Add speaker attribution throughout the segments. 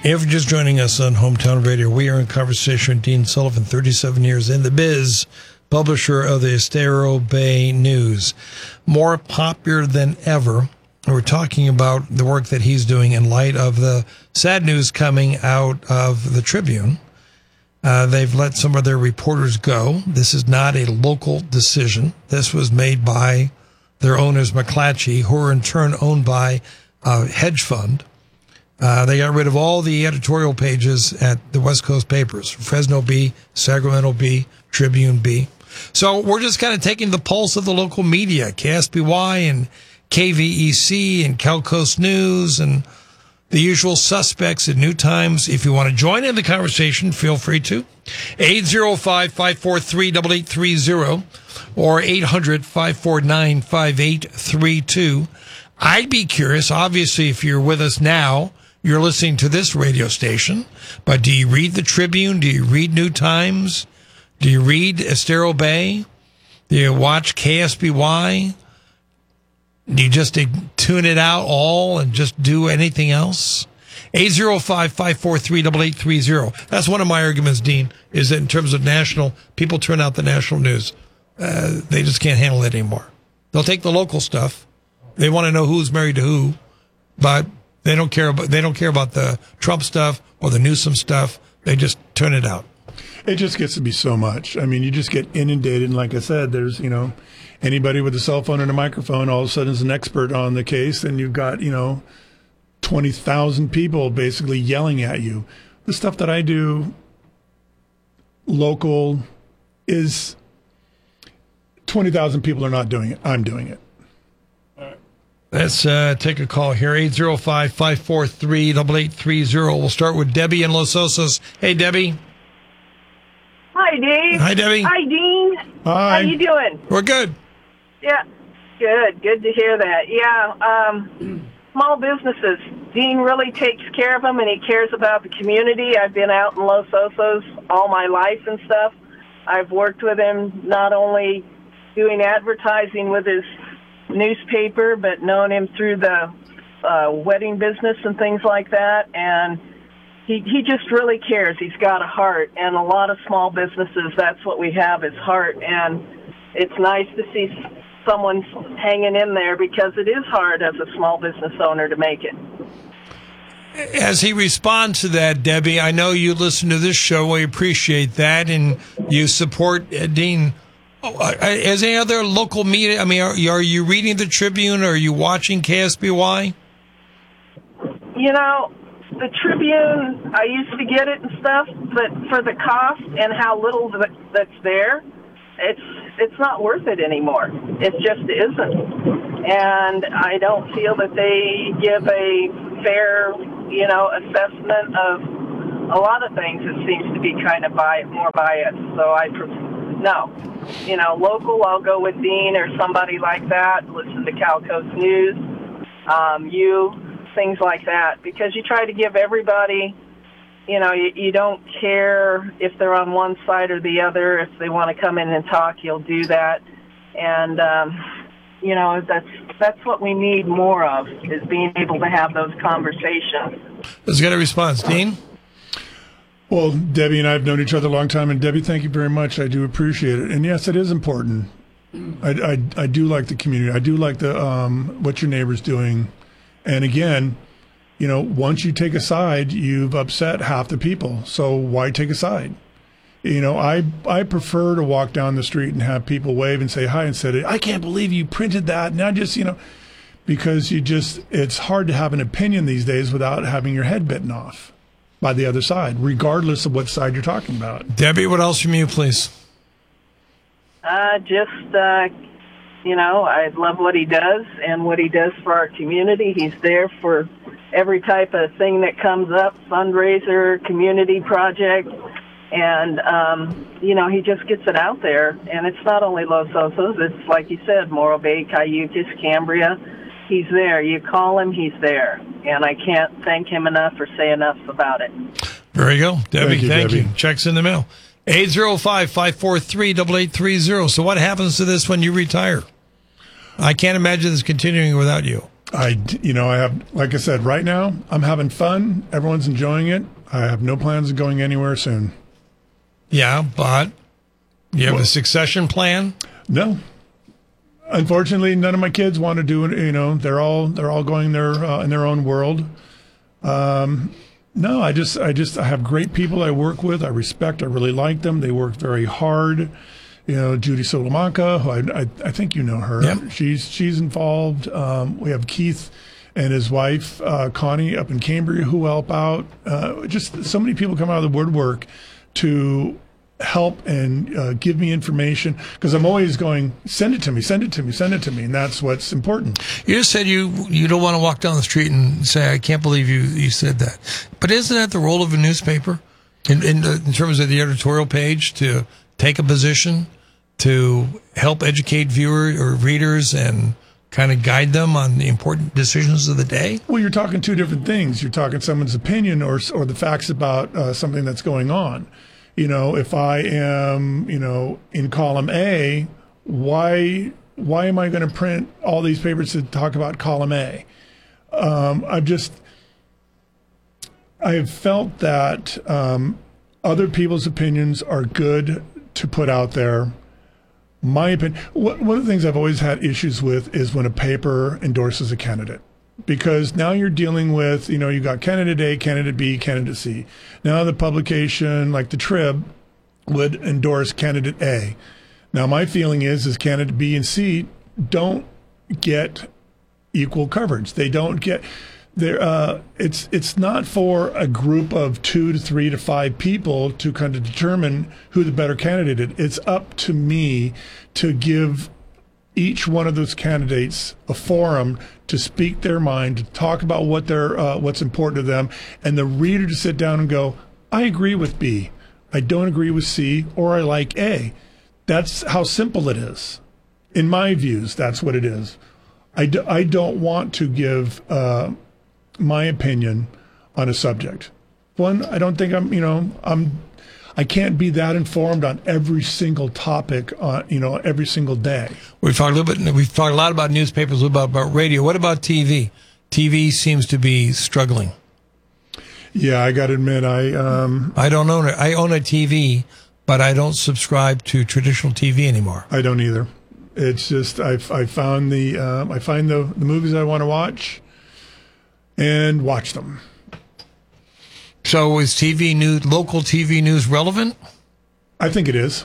Speaker 1: If you're just joining us on Hometown Radio, we are in conversation with Dean Sullivan, 37 years in the biz, publisher of the Estero Bay News. More popular than ever. We're talking about the work that he's doing in light of the sad news coming out of the Tribune. They've let some of their reporters go. This is not a local decision. This was made by their owners, McClatchy, who are in turn owned by a hedge fund. They got rid of all the editorial pages at the West Coast papers, Fresno Bee, Sacramento Bee, Tribune Bee. So we're just kind of taking the pulse of the local media, KSBY and KVEC and Cal Coast News and the usual suspects at New Times. If you want to join in the conversation, feel free to. 805-543-8830 or 800-549-5832. I'd be curious, obviously, if you're with us now, you're listening to this radio station, but do you read the Tribune? Do you read New Times? Do you read Estero Bay? Do you watch KSBY? Do you just tune it out all and just do anything else? 805-543-8830. That's one of my arguments, Dean, is that in terms of national, people turn out the national news. They just can't handle it anymore. They'll take the local stuff. They want to know who's married to who, but they don't care about the Trump stuff or the Newsom stuff. They just turn it out.
Speaker 2: It just gets to be so much. I mean, you just get inundated. And like I said, there's, anybody with a cell phone and a microphone all of a sudden is an expert on the case. And you've got, 20,000 people basically yelling at you. The stuff that I do local is 20,000 people are not doing it. I'm doing it.
Speaker 1: Let's take a call here, 805-543-8830. We'll start with Debbie in Los Osos. Hey, Debbie.
Speaker 3: Hi, Dave.
Speaker 1: Hi, Debbie.
Speaker 3: Hi, Dean.
Speaker 2: Hi.
Speaker 3: How you doing?
Speaker 1: We're good.
Speaker 3: Yeah, good. Good to hear that. Yeah, small businesses. Dean really takes care of them, and he cares about the community. I've been out in Los Osos all my life and stuff. I've worked with him not only doing advertising with his newspaper, but known him through the wedding business and things like that. And he just really cares. He's got a heart. And a lot of small businesses, that's what we have, is heart. And it's nice to see someone hanging in there, because it is hard as a small business owner to make it.
Speaker 1: As he responds to that, Debbie, I know you listen to this show. We appreciate that. And you support Dean. As any other local media, I mean, are you reading the Tribune, or are you watching KSBY?
Speaker 3: The Tribune, I used to get it and stuff, but for the cost and how little that's there, it's not worth it anymore. It just isn't. And I don't feel that they give a fair, assessment of a lot of things. It seems to be kind of more biased. So no. Local, I'll go with Dean or somebody like that, listen to Cal Coast News, things like that, because you try to give everybody, you don't care if they're on one side or the other. If they want to come in and talk, you'll do that. And, that's what we need more of, is being able to have those conversations.
Speaker 1: Let's get a response. Dean?
Speaker 2: Well, Debbie and I have known each other a long time, and Debbie, thank you very much. I do appreciate it. And yes, it is important. I do like the community. I do like the what your neighbor's doing. And again, once you take a side, you've upset half the people. So why take a side? I prefer to walk down the street and have people wave and say hi instead of, I can't believe you printed that. And I just, because it's hard to have an opinion these days without having your head bitten off by the other side, regardless of what side you're talking about.
Speaker 1: Debbie, what else from you, please?
Speaker 3: I love what he does and what he does for our community. He's there for every type of thing that comes up, fundraiser, community project, and, he just gets it out there. And it's not only Los Osos, it's like you said, Morro Bay, Cayucos, Cambria. He's there. You call him, he's there. And I can't thank him enough or say enough about it.
Speaker 1: There you go. Debbie, thank you.
Speaker 2: Debbie.
Speaker 1: Check's in the mail. 805-543-8830. So what happens to this when you retire? I can't imagine this continuing without you.
Speaker 2: I have, like I said, right now I'm having fun. Everyone's enjoying it. I have no plans of going anywhere soon.
Speaker 1: Yeah, but you have a succession plan?
Speaker 2: No. Unfortunately, none of my kids want to do it. They're all going there in their own world. No, I have great people I work with. I respect. I really like them. They work very hard. Judy Salamanca, who I think you know her.
Speaker 1: Yep.
Speaker 2: She's involved. We have Keith and his wife Connie up in Cambria who help out. Just so many people come out of the woodwork to help and give me information, because I'm always going, send it to me, and that's what's important.
Speaker 1: You just said you don't want to walk down the street and say, I can't believe you said that. But isn't that the role of a newspaper in terms of the editorial page, to take a position, to help educate viewers or readers and kind of guide them on the important decisions of the day?
Speaker 2: Well, you're talking two different things. You're talking someone's opinion or the facts about something that's going on. If I am, in column A, why am I going to print all these papers to talk about column A? I have felt that other people's opinions are good to put out there. My opinion, one of the things I've always had issues with is when a paper endorses a candidate. Because now you're dealing with, you got candidate A, candidate B, candidate C. Now the publication, like the Trib, would endorse candidate A. Now my feeling is candidate B and C don't get equal coverage. They don't get there. It's not for a group of 2 to 3 to 5 people to kind of determine who the better candidate is. It's up to me to give each one of those candidates a forum to speak their mind, to talk about what's important to them, and the reader to sit down and go, I agree with B, I don't agree with C, or I like A. That's how simple it is. In my views, that's what it is. I don't want to give my opinion on a subject. One, I don't think I can't be that informed on every single topic, every single day.
Speaker 1: We've talked a lot about newspapers, a little about radio. What about TV? TV seems to be struggling.
Speaker 2: Yeah, I got to admit, I
Speaker 1: don't own it. I own a TV, but I don't subscribe to traditional TV anymore.
Speaker 2: I don't either. It's just I find the movies I want to watch and watch them.
Speaker 1: So is TV news, local TV news, relevant?
Speaker 2: I think it is.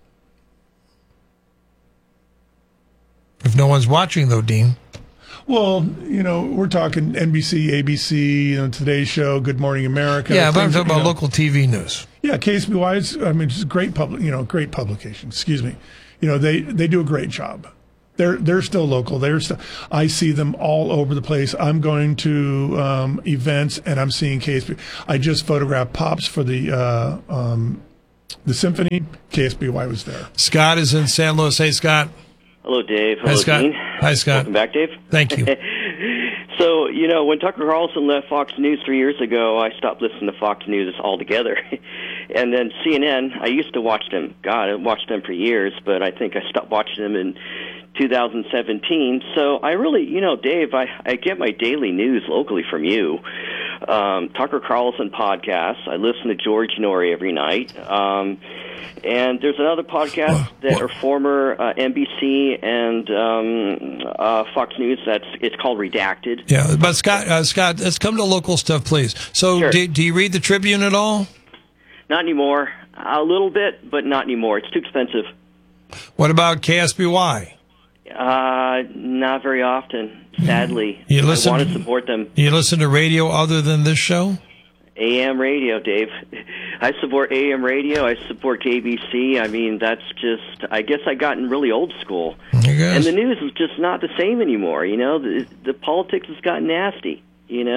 Speaker 1: If no one's watching, though, Dean.
Speaker 2: Well, we're talking NBC, ABC, Today's Show, Good Morning America.
Speaker 1: Yeah, but I'm talking about local TV news.
Speaker 2: Yeah, KSBY is, it's great great publication. Excuse me. They do a great job. They're still local. I see them all over the place. I'm going to events and I'm seeing KSBY. I just photographed Pops for the symphony. KSBY was there.
Speaker 1: Scott is in San Luis. Hey, Scott.
Speaker 4: Hello, Dave. Hello,
Speaker 1: Hi, Scott.
Speaker 4: Dean.
Speaker 1: Hi, Scott.
Speaker 4: Welcome back, Dave.
Speaker 1: Thank you.
Speaker 4: So, when Tucker Carlson left Fox News 3 years ago, I stopped listening to Fox News altogether. And then CNN, I used to watch them. God, I watched them for years, but I think I stopped watching them in 2017. So I really, Dave, I get my daily news locally from you. Tucker Carlson podcasts. I listen to George Norrie every night. And there's another podcast that are former NBC and Fox News. It's called Redacted.
Speaker 1: Yeah, but Scott, let's come to local stuff, please. So,
Speaker 4: sure.
Speaker 1: Do you read the Tribune at all?
Speaker 4: Not anymore. A little bit, but not anymore. It's too expensive.
Speaker 1: What about KSBY?
Speaker 4: Not very often, sadly. I want to support them.
Speaker 1: You listen to radio other than this show?
Speaker 4: AM radio, Dave. I support AM radio. I support KBC. I mean, that's just, I guess I gotten really old school. And the news is just not the same anymore, The politics has gotten nasty,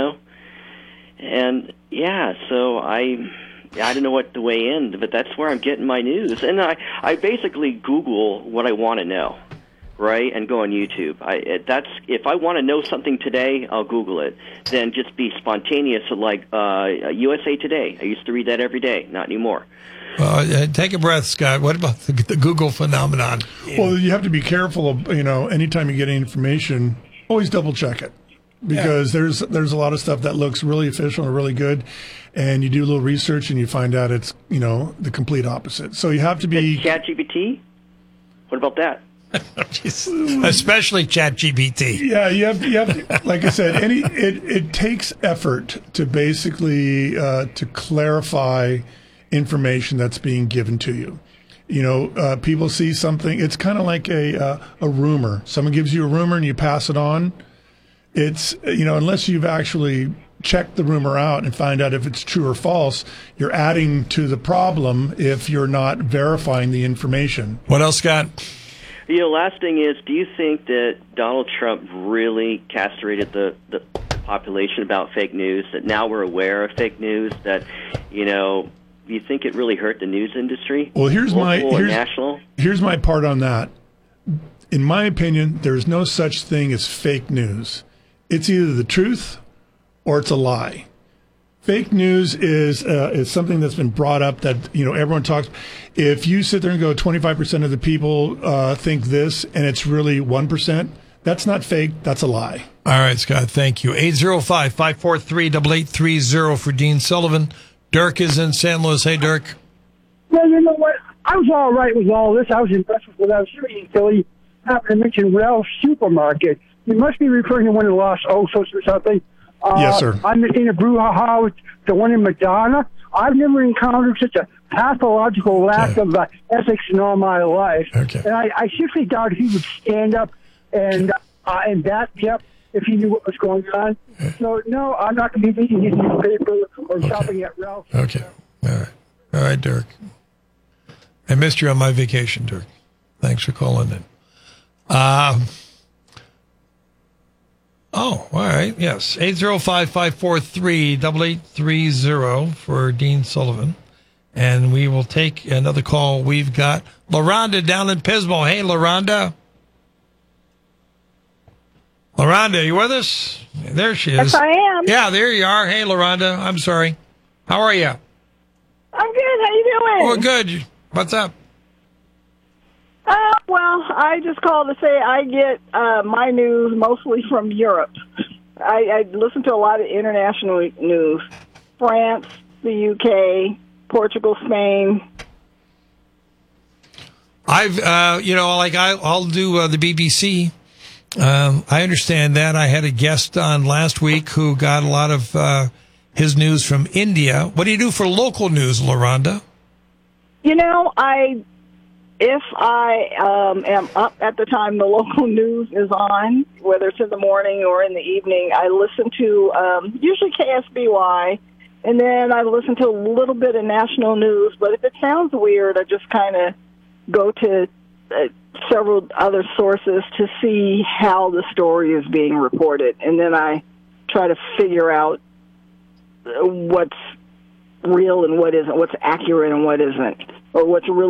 Speaker 4: And, yeah, so I don't know what to weigh in, but that's where I'm getting my news. And I basically Google what I want to know, right, and go on YouTube. If I want to know something today, I'll Google it. Then just be spontaneous, like USA Today. I used to read that every day. Not anymore.
Speaker 1: Take a breath, Scott. What about the Google phenomenon?
Speaker 2: Well, you have to be careful of, anytime you get any information, always double check it. because there's a lot of stuff that looks really official and really good, and you do a little research and you find out it's the complete opposite. So you have to be
Speaker 4: ChatGPT. What about that?
Speaker 1: Especially ChatGPT.
Speaker 2: Yeah, you have to, like I said, it takes effort to basically to clarify information that's being given to you. People see something. It's kind of like a rumor. Someone gives you a rumor and you pass it on. It's unless you've actually checked the rumor out and find out if it's true or false, you're adding to the problem if you're not verifying the information.
Speaker 1: What else, Scott?
Speaker 4: Last thing is, do you think that Donald Trump really castrated the population about fake news, that now we're aware of fake news, that, you think it really hurt the news industry?
Speaker 2: Well, here's my part on that. In my opinion, there's no such thing as fake news. It's either the truth or it's a lie. Fake news is something that's been brought up that everyone talks. If you sit there and go 25% of the people think this and it's really 1%, that's not fake. That's a lie.
Speaker 1: All right, Scott. Thank you. 805-543-8830 for Dean Sullivan. Dirk is in St. Louis. Hey, Dirk.
Speaker 5: Well, you know what? I was all right with all this. I was impressed with what I was hearing until he happened to mention Ralph's Supermarket. You must be referring to one of the Los Osos or something.
Speaker 2: Yes, sir.
Speaker 5: I'm in a brouhaha with the one in Madonna. I've never encountered such a pathological lack of ethics in all my life.
Speaker 1: Okay.
Speaker 5: And I seriously doubt he would stand up and back up if he knew what was going on. So, no, I'm not going to be reading his newspaper or shopping at Ralph's.
Speaker 1: Okay. All right, Dirk. I missed you on my vacation, Dirk. Thanks for calling in. All right. Yes. 805-543-8830 for Dean Sullivan. And we will take another call. We've got LaRonda down in Pismo. Hey, LaRonda. LaRonda, are you with us? There she is.
Speaker 6: Yes, I am.
Speaker 1: Yeah, there you are. Hey, LaRonda. I'm sorry. How are you?
Speaker 6: I'm good. How you doing?
Speaker 1: Oh, good. What's up?
Speaker 6: Well, I just called to say I get my news mostly from Europe. I listen to a lot of international news. France, the UK, Portugal, Spain.
Speaker 1: I'll do the BBC. I understand that. I had a guest on last week who got a lot of his news from India. What do you do for local news, LaRonda?
Speaker 6: If I am up at the time the local news is on, whether it's in the morning or in the evening, I listen to usually KSBY, and then I listen to a little bit of national news. But if it sounds weird, I just kind of go to several other sources to see how the story is being reported, and then I try to figure out what's real and what isn't, what's accurate and what isn't, or what's really